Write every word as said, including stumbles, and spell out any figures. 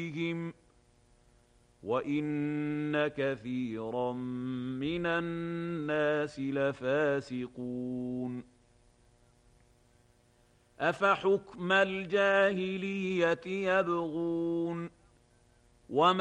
بِهِمْ وَإِنَّ كَثِيرًا مِنَ النَّاسِ لَفَاسِقُونَ أَفَحُكْمَ الْجَاهِلِيَّةِ يَبْغُونَ وَمَن